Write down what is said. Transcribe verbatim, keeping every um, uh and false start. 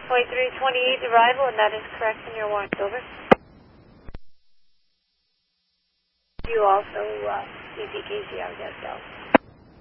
twenty-three twenty-eight arrival, and that is correct in your warrant. Over. You also uh, C P K C R, yes, Delta.